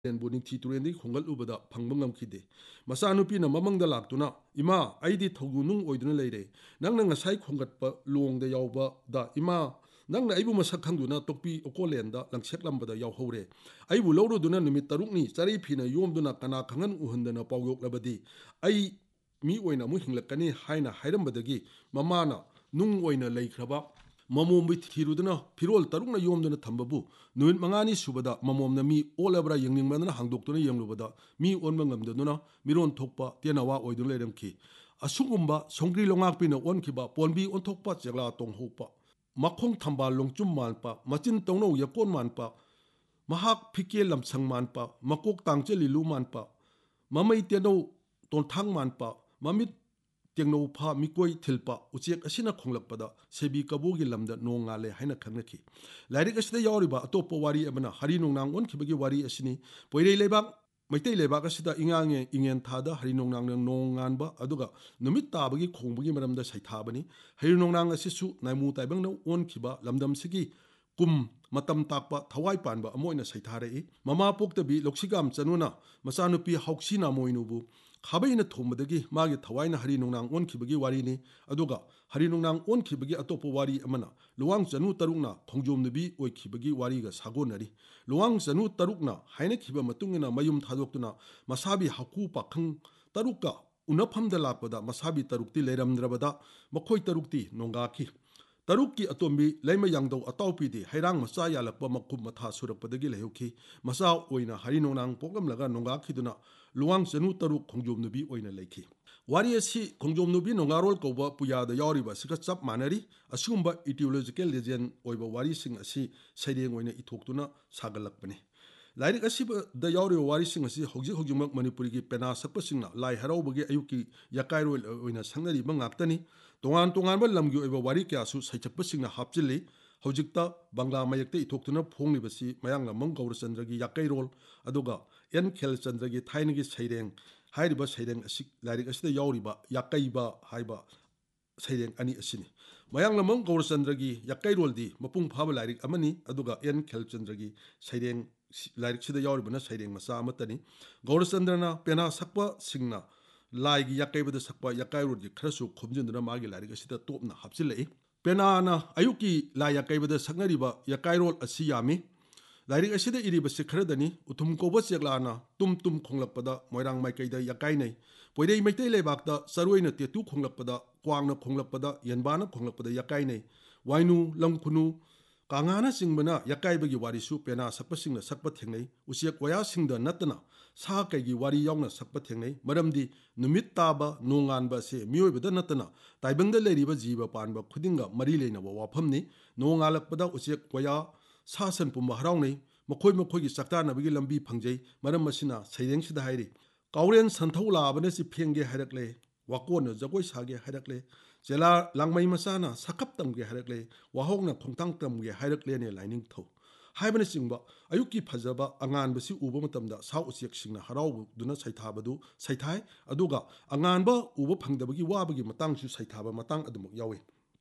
ꯕꯨ ꯅꯤꯡꯊꯤ ꯇꯨꯔꯦꯟꯗꯒꯤ ꯈꯣꯡꯒꯠꯂꯨꯕꯗ ꯐꯪꯕ ꯉꯝꯈꯤꯗꯦ꯫ ꯃꯆꯥꯅꯨꯄꯤꯅ ꯃꯃꯪꯗ ꯂꯥꯛꯇꯨꯅ ꯏꯃꯥ ꯑꯩꯗꯤ ꯊꯧꯗꯨ ꯅꯨꯡ ꯑꯣꯏꯗꯨꯅ ꯂꯩꯔꯦ, ꯅꯪꯅ ꯉꯁꯥꯏ ꯈꯣꯡꯒꯠꯄ ꯂꯣꯡꯗ ꯌꯥꯎꯕꯗ ꯏꯃꯥ ꯅꯪꯅ ꯑꯩꯕꯨ ꯃꯁꯛ ꯈꯪꯗꯨꯅ ꯇꯣꯛꯄꯤ ꯑꯣꯀꯣꯂꯦꯟꯗ ꯂꯪꯁꯦꯛꯂꯝꯕꯗ ꯌꯥꯎꯍꯧꯔꯦ꯫ ꯑꯩꯕꯨ ꯂꯧꯔꯨꯗꯨꯅ ꯅꯨꯃꯤꯠ 6ꯅꯤ ꯆꯔꯩ ꯐꯤꯅ ꯌꯣꯝꯗꯨꯅ ꯀꯅꯥ ꯈꯪꯍꯟ ꯎꯍꯟꯗꯅ ꯄꯥꯎꯌꯣꯛꯂꯕꯗꯤ ꯑꯩ ꯃꯤ ꯑꯣꯏꯅ ꯑꯃꯨꯛ ꯍꯤꯡꯂꯛꯀꯅꯤ ꯍꯥꯏꯅ ꯍꯥꯏꯔꯝꯕꯗꯒꯤ ꯃꯃꯥꯅ ꯅꯨꯡ ꯑꯣꯏꯅ ꯂꯩꯈ꯭ꯔꯕ ꯃꯃꯣꯝꯕꯨ ꯊꯤꯔꯨꯗꯨꯅ ꯐꯤꯔꯣꯜ 6ꯅ ꯌꯣꯝꯗꯨꯅ ꯊꯝꯕꯕꯨ ꯅꯨꯃꯤꯠ 5ꯅꯤ ꯁꯨꯕꯗ ꯃꯃꯣꯝꯅ ꯃꯤ ꯑꯣꯜꯂꯕ꯭ꯔꯥ ꯌꯦꯡꯅꯤꯡꯕꯗꯨꯅ ꯍꯥꯡꯗꯣꯛꯇꯨꯅ ꯌꯦꯡꯂꯨꯕꯗ ꯃꯤ ꯑꯣꯟꯕ ꯉꯝꯗꯗꯨꯅ ꯃꯤꯔꯣꯟ ꯊꯣꯛꯄ ꯇꯦꯅꯋꯥ ꯑꯣꯏꯗꯨꯅ ꯂꯩꯔꯝꯈꯤ꯫ ꯑꯁꯨꯒꯨꯝꯕ ꯁꯣꯡꯒ꯭ꯔꯤ ꯂꯣꯉꯥꯛꯄꯤꯅ ꯑꯣꯟꯈꯤꯕ ꯄꯣꯟꯕꯤ ꯑꯣꯟꯊꯣꯛꯄ ꯆꯦꯛꯂꯥ ꯇꯣꯡꯍꯧꯄ ꯃꯈꯣꯡ ꯊꯝꯕꯥꯜ ꯂꯣꯡꯆꯨꯝ ꯃꯥꯟꯄ ꯃꯆꯤꯟ ꯇꯧꯅꯧ ꯌꯀꯣꯟ ꯃꯥꯟꯄ ꯃꯍꯥꯛ ꯐꯤꯀꯦ ꯂꯝꯁꯪ ꯃꯥꯟꯄ ꯃꯀꯣꯛ ꯇꯥꯡꯆꯦ ꯂꯤꯂꯨ ꯃꯥꯟꯄ ꯃꯃꯩ ꯇꯦꯅꯧ ꯇꯣꯟꯊꯥꯡ ꯃꯥꯟꯄ ꯃꯃꯤꯠ ꯇꯦꯡꯅꯧ ꯐꯥ ꯃꯤꯀꯣꯏ ꯊꯤꯜꯄ ꯎꯆꯦꯛ ꯑꯁꯤꯅ ꯈꯣꯡꯂꯛꯄꯗ ꯁꯦꯕꯤ ꯀꯕꯣꯒꯤ ꯂꯝꯗ ꯅꯣꯡ ꯉꯥꯜꯂꯦ ꯍꯥꯏꯅ ꯈꯪꯅꯈꯤ꯫ ꯂꯥꯏꯔꯤꯛ ꯑꯁꯤꯗ ꯌꯥꯎꯔꯤꯕ ꯑꯇꯣꯞꯄ ꯋꯥꯔꯤ ꯑꯃꯅ ꯍꯔꯤ ꯅꯣꯡꯅꯥꯡ ꯑꯣꯟꯈꯤꯕꯒꯤ ꯋꯥꯔꯤ ꯑꯁꯤꯅꯤ꯫ ꯄꯣꯏꯔꯩ ꯂꯩꯕꯥꯛ ꯃꯩꯇꯩ ꯂꯩꯕꯥꯛ ꯑꯁꯤꯗ ꯏꯉꯦꯟ ꯊꯥꯗ ꯍꯔꯤ ꯅꯣꯡꯅꯥꯡꯅ ꯅꯣꯡ ꯉꯥꯟꯕ ꯑꯗꯨꯒ ꯅꯨꯃꯤꯠ ꯇꯥꯕꯒꯤ ꯈꯣꯡꯕꯒꯤ ꯃꯔꯝꯗ ꯁꯩꯊꯥꯕꯅꯤ꯫ ꯍꯔꯤ ꯅꯣꯡꯅꯥꯡ ꯑꯁꯤꯁꯨ ꯅꯥꯏꯃꯨ ꯇꯥꯏꯕꯪꯅ ꯑꯣꯟꯈꯤꯕ ꯂꯝꯗꯝꯁꯤꯒꯤ ꯀꯨꯝ ꯃꯇꯝ ꯇꯥꯛꯄ ꯊꯋꯥꯏ ꯄꯥꯟꯕ ꯑꯃ ꯑꯣꯏꯅ ꯁꯩꯊꯥꯔꯛꯏ꯫ ꯃꯃꯥ ꯄꯣꯛꯇꯕꯤ ꯂꯧꯁꯤꯒꯥꯝ ꯆꯅꯨꯅ ꯃꯆꯥꯅꯨꯄꯤ ꯍꯥꯎꯁꯤ ꯅꯥꯃꯣꯏꯅꯨꯕꯨ ꯈꯥꯕꯩꯅ ꯊꯣꯝꯕꯗꯒꯤ ꯃꯥꯒꯤ ꯊꯋꯥꯏꯅ ꯍꯔꯤ ꯅꯣꯡꯅꯥꯡ ꯑꯣꯟꯈꯤꯕꯒꯤ ꯋꯥꯔꯤꯅꯤ꯫ ꯑꯗꯨꯒ ꯍꯔꯤ ꯅꯣꯡꯅꯥꯡ ꯑꯣꯟꯈꯤꯕꯒꯤ ꯑꯇꯣꯞꯄ ꯋꯥꯔꯤ ꯑꯃꯅ ꯂꯨꯋꯥꯡ ꯆꯅꯨ 6ꯅ ꯈꯣꯡꯖꯣꯝ ꯅꯨꯄꯤ ꯑꯣꯏꯈꯤꯕꯒꯤ ꯋꯥꯔꯤꯒ ꯁꯥꯒꯣꯟꯅꯔꯤ꯫ ꯂꯨꯋꯥꯡ ꯆꯅꯨ 6ꯅ ꯍꯥꯏꯅꯈꯤꯕ ꯃꯇꯨꯡꯏꯟꯅ ꯃꯌꯨꯝ ꯊꯥꯗꯣꯛꯇꯨꯅ ꯃꯁꯥꯕꯤ ꯍꯥꯀꯨ ꯄꯥꯈꯪ 6ꯀ ꯎꯅꯐꯝꯗ ꯂꯥꯛꯄꯗ ꯃꯁꯥꯕꯤ 6ꯇꯤ ꯂꯩꯔꯝꯗ꯭ꯔꯕꯗ ꯃꯈꯣꯏ 6ꯇꯤ ꯅꯣꯡꯒꯥꯈꯤ꯫ 6ꯀꯤ ꯑꯇꯣꯝꯕꯤ ꯂꯩꯃ ꯌꯥꯡꯗꯧ ꯑꯇꯥꯎꯄꯤꯗꯤ ꯍꯩꯔꯥꯡ ꯃꯆꯥ ꯌꯥꯜꯂꯛꯄ ꯃꯈꯨꯞ ꯃꯊꯥ ꯁꯨꯔꯛꯄꯗꯒꯤ ꯂꯩꯍꯧꯈꯤ꯫ ꯃꯆꯥ ꯑꯣꯏꯅ ꯍꯔꯤ ꯅꯣꯡꯅꯥꯡ ꯄꯣꯛꯂꯝꯂꯒ ꯅꯣꯡꯒꯥꯈꯤꯗꯨꯅ ꯂꯨꯋꯥꯡ ꯆꯅꯨ 6 ꯈꯣꯡꯖꯣꯝ ꯅꯨꯄꯤ ꯑꯣꯏꯅ ꯂꯩꯈꯤ꯫ ꯋꯥꯔꯤ ꯑꯁꯤ ꯈꯣꯡꯖꯣꯝ ꯅꯨꯄꯤ ꯅꯣꯡꯒꯥꯔꯣꯜ ꯀꯧꯕ ꯄꯨꯌꯥꯗ ꯌꯥꯎꯔꯤꯕ ꯑꯁꯤꯒ ꯆꯞ ꯃꯥꯟꯅꯔꯤ꯫ ꯑꯁꯤꯒꯨꯝꯕ ꯏꯇꯤꯑꯣꯂꯣꯖꯤꯀꯦꯜ ꯂꯦꯖꯦꯟ ꯑꯣꯏꯕ ꯋꯥꯔꯤꯁꯤꯡ ꯑꯁꯤ ꯁꯩꯔꯦꯡ ꯑꯣꯏꯅ ꯏꯊꯣꯛꯇꯨꯅ ꯁꯥꯒꯠꯂꯛꯄꯅꯤ꯫ ꯂꯥꯏꯔꯤꯛ ꯑꯁꯤꯗ ꯌꯥꯎꯔꯤꯕ ꯋꯥꯔꯤꯁꯤꯡ ꯑꯁꯤ ꯍꯧꯖꯤꯛꯃꯛ ꯃꯅꯤꯄꯨꯔꯤꯒꯤ ꯄꯦꯅꯥ ꯁꯛꯄꯁꯤꯡꯅ ꯂꯥꯏ ꯍꯔꯥꯎꯕꯒꯤ ꯑꯌꯨꯛꯀꯤ ꯌꯀꯥꯏꯔꯣꯜ ꯑꯣꯏꯅ ꯁꯛꯅꯔꯤꯕ ꯉꯥꯛꯇꯅꯤ꯫ ꯇꯣꯉꯥꯟ ꯇꯣꯉꯥꯟꯕ ꯂꯝꯒꯤ ꯑꯣꯏꯕ ꯋꯥꯔꯤ ꯀꯌꯥꯁꯨ ꯁꯩꯁꯛꯄꯁꯤꯡꯅ ꯍꯥꯞꯆꯤꯜꯂꯤ꯫ ꯍꯧꯖꯤꯛꯇ ꯕꯪꯒ꯭ꯂꯥ ꯃꯌꯦꯛꯇ ꯏꯊꯣꯛꯇꯨꯅ ꯐꯣꯡꯂꯤꯕꯁꯤ ꯃꯌꯥꯡꯂꯝꯕꯝ ꯒꯧꯔꯆꯟꯗ꯭ꯔꯒꯤ ꯌꯀꯩꯔꯣꯜ ꯑꯗꯨꯒ ꯑꯦꯟ ꯈꯦꯜꯆꯟꯗ꯭ꯔꯒꯤ ꯊꯥꯏꯅꯒꯤ ꯁꯩꯔꯦꯡ ꯍꯥꯏꯔꯤꯕ ꯁꯩꯔꯦꯡ ꯑꯁꯤ ꯂꯥꯏꯔꯤꯛ ꯑꯁꯤꯗ ꯌꯥꯎꯔꯤꯕ ꯌꯀꯩꯕ ꯍꯥꯏꯕ ꯁꯩꯔꯦꯡ ꯑꯅꯤ ꯑꯁꯤꯅꯤ꯫ ꯃꯌꯥꯡꯂꯝꯕꯝ ꯒꯧꯔꯆꯟꯗ꯭ꯔꯒꯤ ꯌꯀꯩꯔꯣꯜꯗꯤ ꯃꯄꯨꯡ ꯐꯥꯕ ꯂꯥꯏꯔꯤꯛ ꯑꯃꯅꯤ ꯑꯗꯨꯒ ꯑꯦꯟ ꯈꯦꯜꯆꯟꯗ꯭ꯔꯒꯤ ꯁꯩꯔꯦꯡ ꯂꯥꯏꯔꯤꯛꯁꯤꯗ ꯌꯥꯎꯔꯤꯕꯅ ꯁꯩꯔꯦꯡ ꯃꯆꯥ ꯑꯃꯠꯇꯅꯤ꯫ ꯒꯧꯔꯆꯟꯗ꯭ꯔꯅ ꯄꯦꯅꯥ ꯁꯛꯄꯁꯤꯡꯅ ꯂꯥꯏꯒꯤ ꯌꯀꯩꯕꯗ ꯁꯛꯄ ꯌꯀꯥꯏꯔꯣꯜꯒꯤ ꯈꯔꯁꯨ ꯈꯣꯝꯖꯤꯟꯗꯨꯅ ꯃꯥꯒꯤ ꯂꯥꯏꯔꯤꯛ ꯑꯁꯤꯗ ꯇꯣꯞꯅ ꯍꯥꯞꯆꯤꯜꯂꯛꯏ꯫ ꯄꯦꯅꯥꯅ ꯑꯌꯨꯛꯀꯤ ꯂꯥꯏ ꯌꯀꯩꯕꯗ ꯁꯛꯅꯔꯤꯕ ꯌꯀꯥꯏꯔꯣꯜ ꯑꯁꯤ ꯌꯥꯝꯃꯤ꯫ ꯂꯥꯏꯔꯤꯛ ꯑꯁꯤꯗ ꯏꯔꯤꯕꯁꯤ ꯈꯔꯗꯅꯤ꯫ ꯎꯊꯨꯝ ꯀꯧꯕ ꯆꯦꯛꯂꯥꯅ ꯇꯨꯝ ꯇꯨꯝ ꯈꯣꯡꯂꯛꯄꯗ ꯃꯣꯏꯔꯥꯡ ꯃꯥꯏꯀꯩꯗ ꯌꯀꯥꯏꯅꯩ꯫ ꯄꯣꯏꯔꯩ ꯃꯩꯇꯩ ꯂꯩꯕꯥꯛꯇ ꯆꯔꯣꯏꯅ ꯇꯦꯇꯨ ꯈꯣꯡꯂꯛꯄꯗ ꯀ꯭ꯋꯥꯛꯅ ꯈꯣꯡꯂꯛꯄꯗ ꯌꯦꯟꯕꯥꯅ ꯈꯣꯡꯂꯛꯄꯗ ꯌꯀꯥꯏꯅꯩ꯫ ꯋꯥꯏꯅꯨ ꯂꯝꯈꯨꯅꯨ ꯀꯥꯡꯉꯥꯅꯆꯤꯡꯕꯅ ꯌꯀꯥꯏꯕꯒꯤ ꯋꯥꯔꯤꯁꯨ ꯄꯦꯅꯥ ꯁꯛꯄꯁꯤꯡꯅ ꯁꯛꯄ ꯊꯦꯡꯅꯩ꯫ ꯎꯆꯦꯛ ꯋꯥꯌꯥꯁꯤꯡꯗ ꯅꯠꯇꯅ ꯁꯥ ꯀꯩꯒꯤ ꯋꯥꯔꯤ ꯌꯥꯎꯅ ꯁꯛꯄ ꯊꯦꯡꯅꯩ꯫ ꯃꯔꯝꯗꯤ ꯅꯨꯃꯤꯠ ꯇꯥꯕ ꯅꯣꯡ ꯉꯥꯟꯕ ꯑꯁꯤ ꯃꯤꯑꯣꯏꯕꯗ ꯅꯠꯇꯅ ꯇꯥꯏꯕꯪꯗ ꯂꯩꯔꯤꯕ ꯖꯤꯕ ꯄꯥꯟꯕ ꯈꯨꯗꯤꯡꯒ ꯃꯔꯤ ꯂꯩꯅꯕ ꯋꯥꯐꯝꯅꯤ꯫ ꯅꯣꯡ ꯉꯥꯜꯂꯛꯄꯗ ꯎꯆꯦꯛ ꯋꯥꯌꯥ ꯁꯥ ꯁꯟ ꯄꯨꯝꯕ ꯍꯔꯥꯎꯅꯩ, ꯃꯈꯣꯏꯒꯤ ꯆꯥꯛꯇꯥꯅꯕꯒꯤ ꯂꯝꯕꯤ ꯐꯪꯖꯩ꯫ ꯃꯔꯝ ꯑꯁꯤꯅ ꯁꯩꯔꯦꯡꯁꯤꯗ ꯍꯥꯏꯔꯤ ꯀꯥꯎꯔꯦꯟ ꯁꯟꯊꯧ ꯂꯥꯕꯅ ꯆꯤꯐꯦꯡꯒꯦ ꯍꯥꯏꯔꯛꯂꯦ, ꯋꯥꯀꯣꯟꯅ ꯖꯒꯣꯏ ꯁꯥꯒꯦ ꯍꯥꯏꯔꯛꯂꯦ, ꯆꯦꯂꯥ ꯂꯥꯡꯃꯩ ꯃꯆꯥꯅ ꯁꯈꯞ ꯇꯝꯒꯦ ꯍꯥꯏꯔꯛꯂꯦ, ꯋꯥꯍꯣꯡꯅ ꯈꯣꯡꯊꯥꯡ ꯇꯝꯒꯦ ꯍꯥꯏꯔꯛꯂꯦꯅꯦ ꯂꯥꯏꯅꯤꯡꯊꯧ ꯍꯥꯏꯕꯅꯆꯤꯡꯕ ꯑꯌꯨꯛꯀꯤ ꯐꯖꯕ ꯑꯉꯥꯟꯕꯁꯤ ꯎꯕ ꯃꯇꯝꯗ ꯁꯥ ꯎꯆꯦꯛꯁꯤꯡꯅ ꯍꯔꯥꯎꯗꯨꯅ ꯁꯩꯊꯥꯕꯗꯨ ꯁꯩꯊꯥꯏ꯫ ꯑꯗꯨꯒ ꯑꯉꯥꯟꯕ ꯎꯕ ꯐꯪꯗꯕꯒꯤ ꯋꯥꯕꯒꯤ ꯃꯇꯥꯡꯁꯨ ꯁꯩꯊꯥꯕ ꯃꯇꯥꯡ ꯑꯗꯨꯃꯛ ꯌꯥꯎꯏ꯫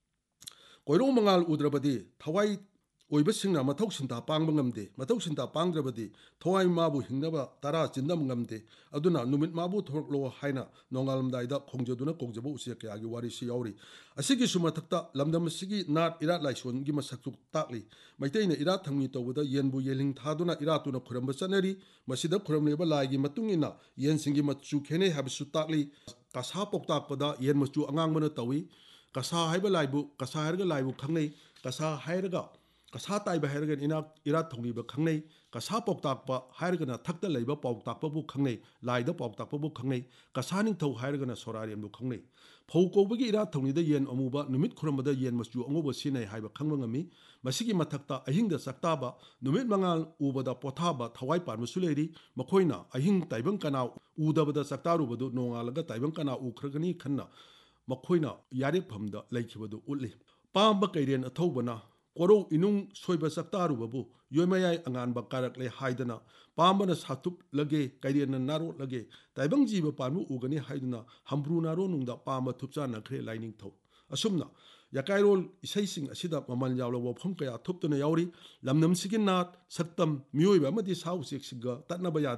ꯀꯣꯏꯔꯧ ꯃꯉꯥꯜ ꯎꯗ꯭ꯔꯕꯗꯤ ꯊꯋꯥꯏ ꯑꯣꯏꯕꯁꯤꯡꯅ ꯃꯊꯧ ꯁꯤꯟꯊꯥ ꯄꯥꯡꯕ ꯉꯝꯗꯦ, ꯃꯊꯧ ꯁꯤꯟꯊꯥ ꯄꯥꯡꯗ꯭ꯔꯕꯗꯤ ꯊꯋꯥꯏ ꯃꯥꯕꯨ ꯍꯤꯡꯅꯕ ꯇꯔꯥ ꯆꯤꯟꯗꯕ ꯉꯝꯗꯦ꯫ ꯑꯗꯨꯅ ꯅꯨꯃꯤꯠ ꯃꯥꯕꯨ ꯊꯣꯔꯛꯂꯣ ꯍꯥꯏꯅ ꯅꯣꯡꯉꯥꯜꯂꯝꯗꯥꯏꯗ ꯈꯣꯡꯖꯗꯨꯅ ꯀꯧꯖꯕ ꯎꯆꯦꯛ ꯀꯌꯥꯒꯤ ꯋꯥꯔꯤꯁꯤ ꯌꯥꯎꯔꯤ꯫ ꯑꯁꯤꯒꯤꯁꯨ ꯃꯊꯛꯇ ꯂꯝꯗꯝ ꯑꯁꯤꯒꯤ ꯅꯥꯠ ꯏꯔꯥꯠ ꯂꯥꯏꯁꯣꯟꯒꯤ ꯃꯁꯛꯁꯨ ꯇꯥꯛꯂꯤ꯫ ꯃꯩꯇꯩꯅ ꯏꯔꯥꯠ ꯊꯧꯅꯤ ꯇꯧꯕꯗ ꯌꯦꯟꯕꯨ ꯌꯦꯜꯍꯤꯡ ꯊꯥꯗꯨꯅ ꯏꯔꯥꯠꯇꯨꯅ ꯈꯨꯔꯝꯕ ꯆꯠꯅꯔꯤ꯫ ꯃꯁꯤꯗ ꯈꯨꯔꯝꯂꯤꯕ ꯂꯥꯏꯒꯤ ꯃꯇꯨꯡ ꯏꯟꯅ ꯌꯦꯟꯁꯤꯡꯒꯤ ꯃꯆꯨ ꯈꯦꯠꯅꯩ ꯍꯥꯏꯕꯁꯨ ꯇꯥꯛꯂꯤ꯫ ꯀꯁꯥ ꯄꯧꯇꯥꯛꯄꯗ ꯌꯦꯟ ꯃꯆꯨ ꯑꯉꯥꯡꯕꯅ ꯇꯧꯏ꯫ ꯀꯁꯥ ꯍꯥꯏꯕ ꯂꯥꯏꯕꯨ ꯀꯁꯥ ꯍꯥꯏꯔꯒ ꯂꯥꯏꯕꯨ ꯈꯪꯅꯩ꯫ ꯀꯁꯥ ꯍꯥꯏꯔꯒ ꯀꯁꯥ ꯇꯥꯏꯕ ꯍꯥꯏꯔꯒꯅ ꯏꯔꯥꯠ ꯊꯧꯅꯤꯕ ꯈꯪꯅꯩ꯫ ꯀꯁꯥ ꯄꯧꯇꯥꯛꯄ ꯍꯥꯏꯔꯒꯅ ꯊꯛꯇ ꯂꯩꯕ ꯄꯥꯎꯇꯥꯛꯄꯕꯨ ꯈꯪꯅꯩ, ꯂꯥꯏꯗ ꯄꯥꯎꯇꯥꯛꯄꯕꯨ ꯈꯪꯅꯩ꯫ ꯀꯁꯥ ꯅꯤꯡꯊꯧ ꯍꯥꯏꯔꯒꯅ ꯁꯣꯔꯥꯔꯦꯟꯕꯨ ꯈꯪꯅꯩ꯫ ꯐꯧ ꯀꯧꯕꯒꯤ ꯏꯔꯥꯠ ꯊꯧꯅꯤꯗ ꯌꯦꯟ ꯑꯃꯨꯕ, ꯅꯨꯃꯤꯠ ꯈꯨꯔꯝꯕꯗ ꯌꯦꯟ ꯃꯆꯨ ꯑꯉꯧꯕ ꯁꯤꯖꯤꯟꯅꯩ ꯍꯥꯏꯕ ꯈꯪꯕ ꯉꯝꯃꯤ꯫ ꯃꯁꯤꯒꯤ ꯃꯊꯛꯇ ꯑꯍꯤꯡꯗ ꯆꯥꯛꯇꯥꯕ, ꯅꯨꯃꯤꯠ ꯃꯉꯥꯜ ꯎꯕꯗ ꯄꯣꯊꯥꯕ ꯊꯋꯥꯏ ꯄꯥꯟꯕꯁꯨ ꯂꯩꯔꯤ꯫ ꯃꯈꯣꯏꯅ ꯑꯍꯤꯡ ꯇꯥꯏꯕꯪ ꯀꯅꯥ ꯎꯗꯕꯗ ꯆꯥꯛꯇꯥꯔꯨꯕꯗꯨ ꯅꯣꯡꯉꯥꯜꯂꯒ ꯇꯥꯏꯕꯪ ꯀꯅꯥ ꯎꯈ꯭ꯔꯒꯅꯤ ꯈꯟꯅ ꯃꯈꯣꯏꯅ ꯌꯥꯔꯦꯛꯐꯝꯗ ꯂꯩꯈꯤꯕꯗꯨ ꯎꯠꯂꯤ꯫ ꯄꯥꯝꯕ ꯀꯩꯔꯦꯟ ꯑꯊꯧꯕꯅ ꯀꯣꯔꯧ ꯏꯅꯨꯡ ꯁꯣꯏꯕ ꯆꯥꯛꯇꯥꯔꯨꯕꯕꯨ ꯌꯣꯏꯃꯌꯥꯏ ꯑꯉꯥꯟꯕ ꯀꯥꯔꯛꯂꯦ ꯍꯥꯏꯗꯅ ꯄꯥꯝꯕꯅ ꯁꯥꯊꯨꯞꯂꯒꯦ ꯀꯩꯔꯦꯟꯅ ꯅꯥꯔꯣꯠꯂꯒꯦ ꯇꯥꯏꯕꯪ ꯖꯤꯕ ꯄꯥꯟꯕ ꯎꯒꯅꯤ ꯍꯥꯏꯗꯨꯅ ꯍꯝꯕ꯭ꯔꯨ ꯅꯥꯔꯣꯅꯨꯡꯗ ꯄꯥꯝꯕ ꯊꯨꯞꯆꯥꯅꯈ꯭ꯔꯦ ꯂꯥꯏꯅꯤꯡꯊꯧ꯫ ꯑꯁꯨꯝꯅ ꯌꯀꯥꯏꯔꯣꯜ ꯏꯁꯩꯁꯤꯡ ꯑꯁꯤꯗ ꯃꯃꯜ ꯌꯥꯎꯂꯕ ꯋꯥꯐꯝ ꯀꯌꯥ ꯊꯨꯞꯇꯨꯅ ꯌꯥꯎꯔꯤ꯫ ꯂꯝꯗꯝꯁꯤꯒꯤ ꯅꯥꯠ ꯁꯛꯇꯝ, ꯃꯤꯑꯣꯏꯕ ꯑꯃꯗꯤ ꯁꯥ ꯎꯆꯦꯛꯁꯤꯡꯒ ꯇꯠꯅꯕ ꯌꯥꯗꯦ